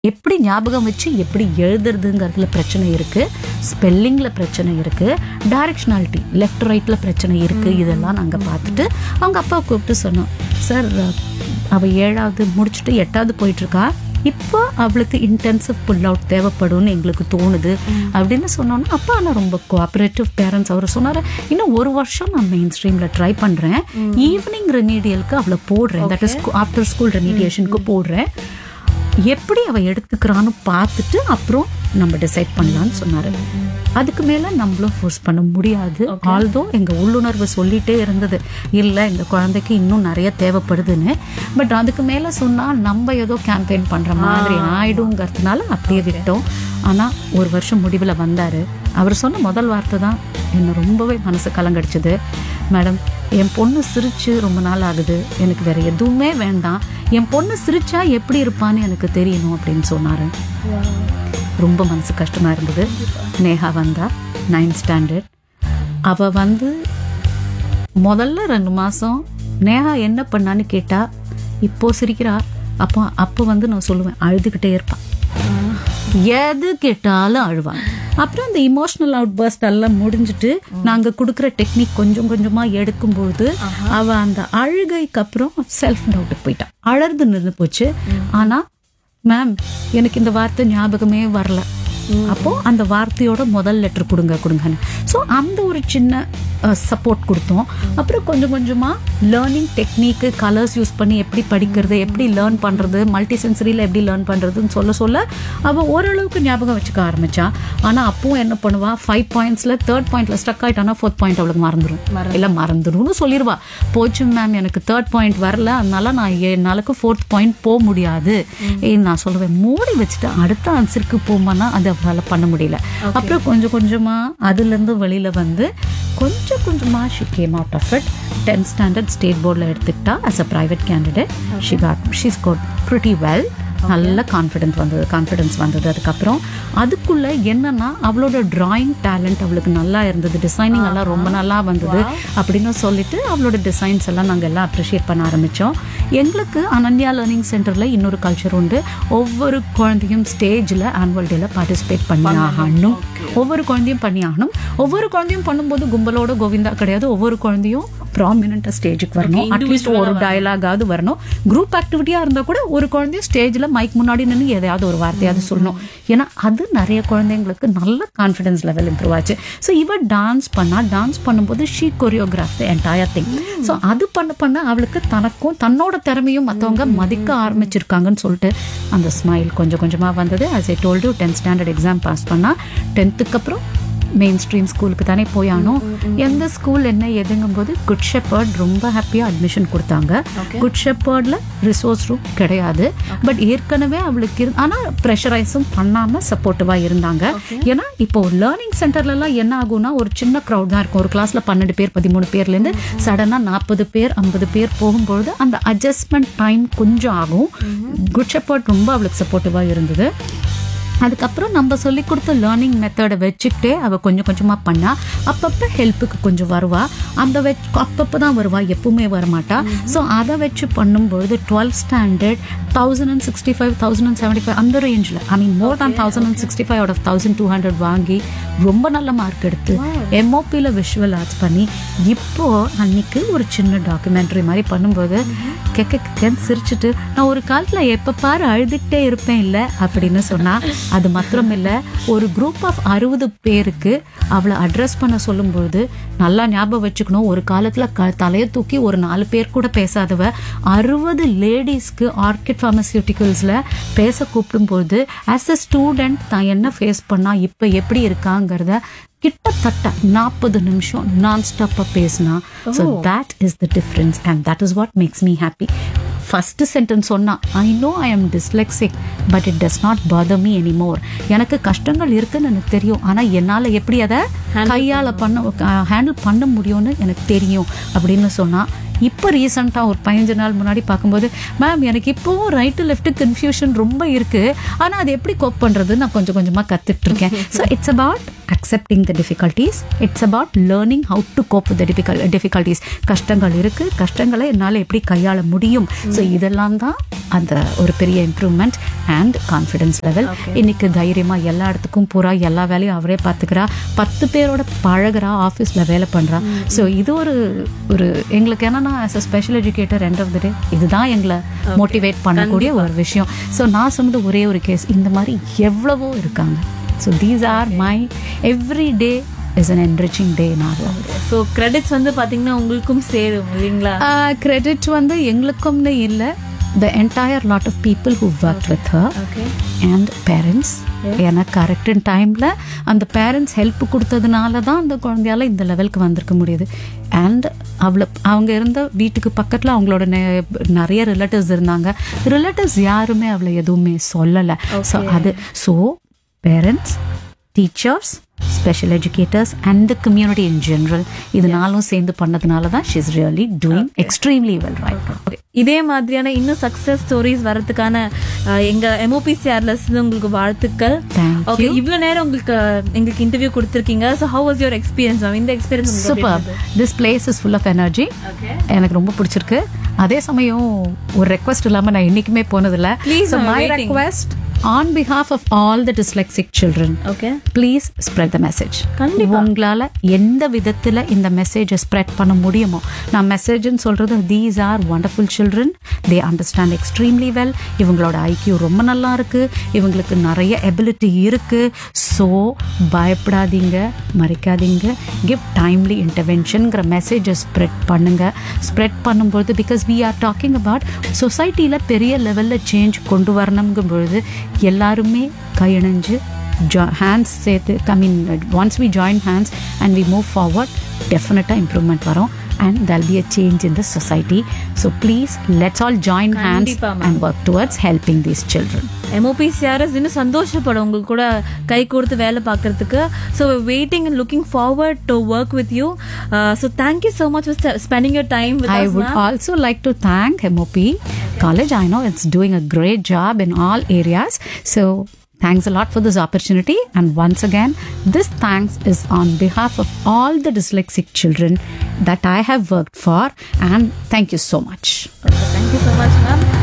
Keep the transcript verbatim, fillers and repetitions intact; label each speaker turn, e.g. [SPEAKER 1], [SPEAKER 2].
[SPEAKER 1] எப்படி ஞாபகம் வச்சு எப்படி எழுதுறதுங்கிறதுல பிரச்சனை இருக்கு, ஸ்பெல்லிங்ல பிரச்சனை இருக்கு, டைரக்ஷனாலிட்டி லெஃப்ட் ரைட்ல பிரச்சனை இருக்கு. இதெல்லாம் நாங்க பார்த்துட்டு அவங்க அப்பாவை கூப்பிட்டு சொன்னோம், சார் அவ ஏழாவது முடிச்சுட்டு எட்டாவது போயிட்டு இருக்கா, இப்போ அவளுக்கு இன்டென்சிவ் புல் அவுட் தேவைப்படும்னு எங்களுக்கு தோணுது அப்படின்னு சொன்னோன்னா, அப்பா ஆனால் ரொம்ப கோஆப்ரேட்டிவ் பேரண்ட்ஸ். அவர் சொன்னார், இன்னும் ஒரு வருஷம் நான் மெயின் ஸ்ட்ரீமில் ட்ரை பண்ணுறேன், ஈவினிங் ரெமீடியலுக்கு அவளை போடுறேன், தட் இஸ் ஆஃப்டர் ஸ்கூல் ரெமீடியேஷனுக்கு போடுறேன், எப்படி அவள் எடுத்துக்கிறான்னு பார்த்துட்டு அப்புறம் நம்ம டிசைட் பண்ணலான்னு சொன்னார். அதுக்கு மேலே நம்மளும் ஃபோர்ஸ் பண்ண முடியாது. ஆல்தோ எங்கள் உள்ளுணர்வு சொல்லிகிட்டே இருந்தது, இல்லை எங்கள் குழந்தைக்கு இன்னும் நிறைய தேவைப்படுதுன்னு. பட் அதுக்கு மேலே சொன்னால் நம்ம ஏதோ கேம்பெயின் பண்ணுற மாதிரி ஆயிடுங்கிறதுனால அப்படியே விட்டோம். ஆனால் ஒரு வருஷம் முடிவில் வந்தார். அவர் சொன்ன முதல் வார்த்தை தான் என்னை ரொம்பவே மனசு கலங்கடிச்சது. மேடம், என் பொண்ணு சிரிச்சு ரொம்ப நாள் ஆகுது, எனக்கு வேற எதுவுமே வேண்டாம், என் பொண்ணு சிரிச்சா எப்படி இருப்பான்னு எனக்கு தெரியணும் அப்படின்னு சொன்னார். ரொம்ப மனசு கஷ்டமாக இருந்தது. நேஹா வந்தா நைன்த் ஸ்டாண்டர்ட். அவள் வந்து முதல்ல ரெண்டு மாதம் நேஹா என்ன பண்ணான்னு கேட்டா, இப்போ சிரிக்கிறா, அப்போ அப்போ வந்து நான் சொல்லுவேன் அழுதுகிட்டே இருப்பான், எது கேட்டாலும் அழுவான். அப்புறம் இந்த இமோஷனல் அவுட் பர்ஸ்ட் எல்லாம் முடிஞ்சுட்டு நாங்கள் கொடுக்குற டெக்னிக் கொஞ்சம் கொஞ்சமாக எடுக்கும்போது அவள் அந்த அழுகைக்கு அப்புறம் செல்ஃப் டவுட்டுக்கு போயிட்டான், அழறது நின்று போச்சு. ஆனால் மேம் எனக்கு இந்த வார்த்தை ஞாபகமே வரல, அப்போ அந்த வார்த்தையோட முதல் லெட்டர் கொடுங்க கொடுங்கன்னு. ஸோ அந்த ஒரு சின்ன சப்போர்ட் கொடுத்தோம். அப்புறம் கொஞ்சம் கொஞ்சமாக லேர்னிங் டெக்னிக்கு, கலர்ஸ் யூஸ் பண்ணி எப்படி படிக்கிறது, எப்படி லேர்ன் பண்ணுறது, மல்டி சென்சரியில் எப்படி லேர்ன் பண்ணுறதுன்னு சொல்ல சொல்ல அவள் ஓரளவுக்கு ஞாபகம் வச்சுக்க ஆரம்பித்தான். ஆனால் அப்பவும் என்ன பண்ணுவாள், ஃபைவ் பாயிண்ட்ஸில் தேர்ட் பாயிண்டில் ஸ்டக் ஆகிட்டானா ஃபோர்த் பாயிண்ட் அவளுக்கு மறந்துடும், இல்லை மறந்துடும்னு சொல்லிடுவா. போச்சு மேம் எனக்கு தேர்ட் பாயிண்ட் வரல, அதனால நான் என்னாலுக்கு ஃபோர்த் பாயிண்ட் போக முடியாது. நான் சொல்லுவேன், மூடி வச்சுட்டு அடுத்த ஆன்சருக்கு போமானா அது அவளால் பண்ண முடியல. அப்புறம் கொஞ்சம் கொஞ்சமாக அதுலேருந்து வெளியில் வந்து கொஞ்சம் கொஞ்சமாக she came out of it. tenth standard state போர்டில் எடுத்துக்கிட்டா as a private candidate. she got she scored pretty well. நல்ல கான்ஃபிடென்ட் வந்தது கான்ஃபிடென்ஸ் வந்தது அதுக்கப்புறம் அதுக்குள்ளே என்னன்னா அவளோட டிராயிங் டேலண்ட் அவளுக்கு நல்லா இருந்தது, டிசைனிங் எல்லாம் ரொம்ப நல்லா வந்தது அப்படின்னு சொல்லிட்டு அவளோட டிசைன்ஸ் எல்லாம் நாங்கள் எல்லாம் அப்ரிஷியேட் பண்ண ஆரம்பித்தோம். எங்களுக்கு அனன்யா லேர்னிங் சென்டரில் இன்னொரு கல்ச்சர் உண்டு, ஒவ்வொரு குழந்தையும் ஸ்டேஜில் ஆனுவல் டேல பார்ட்டிசிபேட் பண்ணி ஆகணும், ஒவ்வொரு குழந்தையும் பண்ணி ஆகணும். ஒவ்வொரு குழந்தையும் பண்ணும்போது கும்பலோட கோவிந்தா கிடையாது, ஒவ்வொரு குழந்தையும் ப்ராமினென்ட்டாக ஸ்டேஜுக்கு வரணும், அட்லீஸ்ட் ஒரு டயலாகாவது வரணும். குரூப் ஆக்டிவிட்டியாக இருந்தால் கூட ஒரு குழந்தையும் ஸ்டேஜில் மைக் முன்னாடி நின்று எதையாவது ஒரு வார்த்தையாவது சொல்லணும். ஏன்னா அது நிறைய குழந்தைங்களுக்கு நல்ல கான்ஃபிடன்ஸ் லெவல் இம்ப்ரூவ் ஆச்சு. ஸோ இவ டான்ஸ் பண்ணா, டான்ஸ் பண்ணும்போது she choreograph the entire thing. So அது பண்ண பண்ண அவளுக்கு தனக்கும் தன்னோட திறமையும் மற்றவங்க மதிக்க ஆரம்பிச்சிருக்காங்கன்னு சொல்லிட்டு அந்த ஸ்மைல் கொஞ்சம் கொஞ்சமாக வந்தது. as I told you, tenth standard exam pass பண்ணா, டென்த்துக்கு அப்புறம் மெயின் ஸ்ட்ரீம் ஸ்கூலுக்கு தானே போயானோ. எந்த ஸ்கூல் என்ன எதுங்கும் போது குட் ஷெப்பர்ட் ரொம்ப ஹாப்பியாக அட்மிஷன் கொடுத்தாங்க. குட் ஷெப்பர்டில் ரிசோர்ஸ் ரூம் கிடையாது, பட் ஏற்கனவே அவளுக்கு இரு ஆனால் ப்ரெஷரைஸும் பண்ணாமல் சப்போர்ட்டிவாக இருந்தாங்க. ஏன்னா இப்போ லேர்னிங் சென்டர்லலாம் என்ன ஆகும்னா ஒரு சின்ன க்ரௌட் தான் இருக்கும், ஒரு கிளாஸில் பன்னெண்டு பேர் பதிமூணு பேர்லேருந்து சடனாக நாற்பது பேர் ஐம்பது பேர் போகும்பொழுது அந்த அட்ஜஸ்ட்மெண்ட் டைம் கொஞ்சம் ஆகும். குட் ஷெப்பர்ட் ரொம்ப அவளுக்கு சப்போர்ட்டிவாக இருந்தது. அதுக்கப்புறம் நம்ம சொல்லி கொடுத்த லேர்னிங் மெத்தடை வச்சுக்கிட்டே அவள் கொஞ்சம் கொஞ்சமாக பண்ணா. அப்பப்போ ஹெல்ப்புக்கு கொஞ்சம் வருவா, அந்த வச்சு அப்பப்போ தான் வருவா, எப்பவுமே வரமாட்டா. ஸோ அதை வச்சு பண்ணும்பொழுது twelfth standard thousand and sixty five thousand and seventy five அந்த ரேஞ்சில், ஐ மீன் மோர் தேன் thousand and sixty five out of thousand two hundred வாங்கி ரொம்ப நல்ல மார்க் எடுத்து எம்ஓபியில் விஷுவல் ஆர்ட்ஸ் பண்ணி இப்போது அன்னைக்கு ஒரு சின்ன டாக்குமெண்ட்ரி மாதிரி பண்ணும்போது கெக்க சிரிச்சுட்டு, நான் ஒரு காலத்தில் எப்போ பாரு அழுதுகிட்டே இருப்பேன் இல்லை அப்படின்னு சொன்னால், அது மாத்திரம் இல்லை, ஒரு குரூப் ஆஃப் அறுபது பேருக்கு அவளை அட்ரஸ் பண்ண சொல்லும்போது நல்லா ஞாபகம் வச்சுக்கணும், ஒரு காலத்தில் க தலையை தூக்கி ஒரு நாலு பேர் கூட பேசாதவ அறுபது லேடிஸ்க்கு ஆர்கிட் ஃபார்மசியூட்டிக்கல்ஸில் பேச கூப்பிடும்போது ஆஸ் அ ஸ்டூடெண்ட் தான் என்ன ஃபேஸ் பண்ணா இப்போ எப்படி இருக்காங்கிறத கிட்டத்தட்ட நாற்பது நிமிஷம் நான் ஸ்டாப்பாக பேசினா. So that is the difference and that is what makes me happy. First sentence சொன்னா, I know I am dyslexic but it does not bother me anymore. எனக்கு கஷ்டங்கள் இருக்குன்னு எனக்கு தெரியும், ஆனால் என்னால் எப்படி அதை கையால் பண்ண ஹேண்டில் பண்ண முடியும்னு எனக்கு தெரியும் அப்படின்னு சொன்னால். இப்போ ரீசெண்டாக ஒரு பதினஞ்சு நாள் முன்னாடி பார்க்கும்போது, மேம் எனக்கு இப்போவும் ரைட்டு லெஃப்ட்டு கன்ஃபியூஷன் ரொம்ப இருக்குது, ஆனால் அது எப்படி கோப் பண்ணுறதுன்னு நான் கொஞ்சம் கொஞ்சமாக கற்றுட்ருக்கேன். So it's about accepting the difficulties. It's about learning how to cope with the difficult difficulties. கஷ்டங்கள் இருக்கு, கஷ்டங்களை என்னால் எப்படி கையாள முடியும். ஸோ இதெல்லாம் தான் அந்த ஒரு பெரிய இம்ப்ரூவ்மெண்ட் அண்ட் கான்ஃபிடன்ஸ் லெவல். இன்னைக்கு தைரியமா எல்லா இடத்துக்கும் போறா, எல்லா வேலையும் அவரே பார்த்துக்கிறா, பத்து பேரோட பழகிறா, ஆஃபீஸில் வேலை பண்றா. ஸோ இது ஒரு ஒரு எங்களுக்கு என்னன்னா as a special educator end of the டே இதுதான் எங்களை மோட்டிவேட் பண்ணக்கூடிய ஒரு விஷயம். ஸோ நான் சொன்னது ஒரே ஒரு கேஸ், இந்த மாதிரி எவ்வளவோ இருக்காங்க. So these are my every day is an enriching day in our life.
[SPEAKER 2] So credits வந்து பார்த்தீங்கன்னா உங்களுக்கும் சேரும் இல்லைங்களா?
[SPEAKER 1] கிரெடிட் வந்து எங்களுக்கும்னு இல்லை, the entire lot of people who worked with her
[SPEAKER 2] Okay.
[SPEAKER 1] and parents. ஏன்னா கரெக்ட் டைமில் அந்த பேரண்ட்ஸ் ஹெல்ப் கொடுத்ததுனால தான் அந்த குழந்தையால இந்த லெவலுக்கு வந்திருக்க முடியுது. அண்ட் அவ்வளோ அவங்க இருந்த வீட்டுக்கு பக்கத்தில் அவங்களோட நிறைய ரிலேட்டிவ்ஸ் இருந்தாங்க. ரிலேட்டிவ்ஸ் யாருமே அவளை எதுவுமே சொல்லலை. ஸோ அது so parents, teachers, special educators and the community in general இதனாலும் சேர்ந்து பண்ணதுனால தான் she is really doing extremely well right.
[SPEAKER 2] இதே மாதிரியான இன்னும் சக்சஸ் ஸ்டோரிஸ் வரதுக்கான எங்க எம்ஓபிசிஆர்ல உங்களுக்கு வாழ்த்துக்கள். ஓகே, இவ்வளோ நேரம் உங்களுக்கு எங்களுக்கு இன்டர்வியூ கொடுத்துருக்கீங்க. So how was your experience ma'am? இந்த experience
[SPEAKER 1] super. This place is full of energy. எனக்கு ரொம்ப பிடிச்சிருக்கு. அதே சமயம் ஒரு ரெக்வஸ்ட் இல்லாமல் நான் என்னைக்குமே போனதில்லை.
[SPEAKER 2] Please
[SPEAKER 1] my request on behalf of all the dyslexic children,
[SPEAKER 2] okay,
[SPEAKER 1] please spread the message.
[SPEAKER 2] கண்டிப்பா
[SPEAKER 1] உங்களால எந்த விதத்துல இந்த மெசேஜை ஸ்ப்ரெட் பண்ண முடியுமோ. நான் மெசேஜ்னு சொல்றது these are wonderful children, they understand extremely well. இவங்களோட ஐக்யூ ரொம்ப நல்லா இருக்கு, இவங்களுக்கு நிறைய எபிலிட்டி இருக்கு. ஸோ பயப்படாதீங்க, மறைக்காதீங்க, கிவ் டைம்லி இன்டர்வென்ஷன்ங்கிற மெசேஜை ஸ்ப்ரெட் பண்ணுங்க. ஸ்ப்ரெட் பண்ணும்போது because we are talking about சொசைட்டியில் பெரிய லெவலில் சேஞ்ச் கொண்டு வரணுங்கும் பொழுது எல்லாருமே கையணைஞ்சு ஹேண்ட்ஸ் சேர்த்து ஐ மீன் once we join hands and we move forward டெஃபினட்டாக இம்ப்ரூவ்மெண்ட் வரும் and there'll be a change in the society. So please let's all join hands and work towards helping these children.
[SPEAKER 2] MOPCRS இன்னும் சந்தோஷப்படும் உங்களுக்கு கூட கை கொடுத்து வேலை பார்க்கறதுக்கு. So waiting and looking forward to work with you. So thank you so much for spending your time with
[SPEAKER 1] I would also like to thank M O P College. I know it's doing a great job in all areas. So thanks a lot for this opportunity. And once again, this thanks is on behalf of all the dyslexic children that I have worked for. And thank you so much.
[SPEAKER 2] Thank you so much, ma'am.